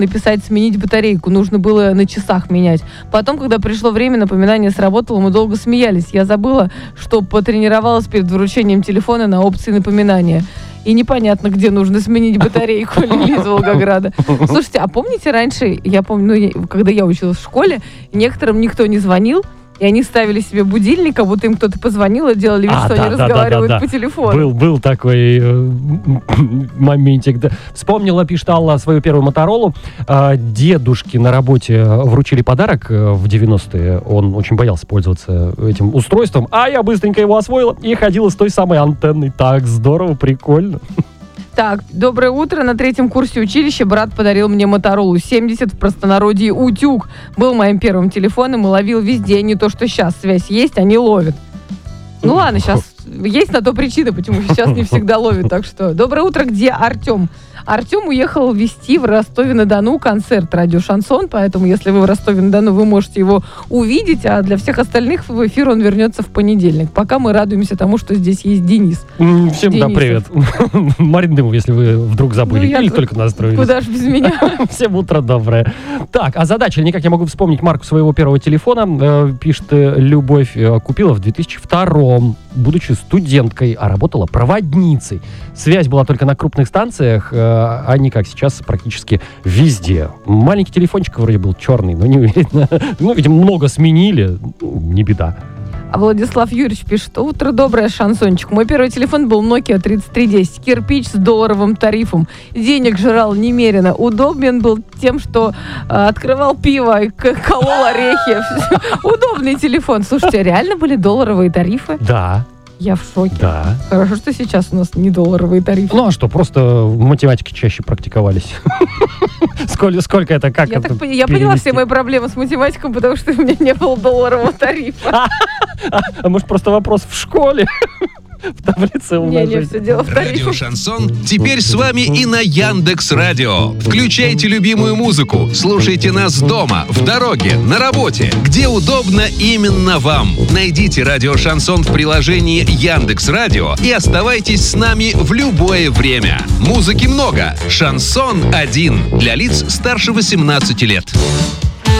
написать «сменить батарейку». Нужно было на часах менять. Потом, когда пришло время, напоминание сработало, мы долго смеялись. Я забыла, что потренировалась перед вручением телефона на опции напоминания. И непонятно, где нужно сменить батарейку из Волгограда. Слушайте, а помните раньше, я помню, когда я училась в школе, некоторым никто не звонил, и они ставили себе будильник, как будто им кто-то позвонил, и делали вид, что они разговаривают по телефону. Был такой моментик. Да. Вспомнила, пишет Алла, свою первую Моторолу. Дедушке на работе вручили подарок в 90-е. Он очень боялся пользоваться этим устройством, а я быстренько его освоила и ходила с той самой антенной. Так здорово, прикольно. Так, доброе утро. На 3-м курсе училища брат подарил мне Моторолу 70, в простонародье утюг. Был моим первым телефоном и ловил везде. Не то, что сейчас связь есть, они ловят. Ну ладно, сейчас есть на то причина, почему сейчас не всегда ловят. Так что, доброе утро, где Артем? Артем уехал вести в Ростове-на-Дону концерт «Радио Шансон», поэтому, если вы в Ростове-на-Дону, вы можете его увидеть, а для всех остальных в эфир он вернется в понедельник. Пока мы радуемся тому, что здесь есть Денис. Всем да, привет. Марин Дымов, если вы вдруг забыли или только настроились. Куда ж без меня? Всем утро доброе. Так, а задача, никак не могу вспомнить марку своего первого телефона. Пишет Любовь, купила в 2002-м, будучи студенткой, а работала проводницей. Связь была только на крупных станциях, а не как сейчас практически везде. Маленький телефончик вроде был черный, но не видно. Ну, видимо, много сменили. Не беда. А Владислав Юрьевич пишет: утро доброе, шансончик. Мой первый телефон был Nokia 3310. Кирпич с долларовым тарифом. Денег жрал немерено. Удобен был тем, что открывал пиво и колол орехи. Удобный телефон. Слушайте, реально были долларовые тарифы? Да. Я в шоке. Да. Хорошо, что сейчас у нас не долларовые тарифы. Ну, а что, просто в математике чаще практиковались. Сколько это, как это перевести? Я поняла все мои проблемы с математикой, потому что у меня не было долларового тарифа. А может, просто вопрос в школе? В таблице умножения. Не, все дело в тарифе. Радио Шансон теперь с вами и на Яндекс.Радио. Включайте любимую музыку, слушайте нас дома, в дороге, на работе, где удобно именно вам. Найдите Радио Шансон в приложении Яндекс.Радио и оставайтесь с нами в любое время. Музыки много. Шансон 1 для лиц старше 18 лет.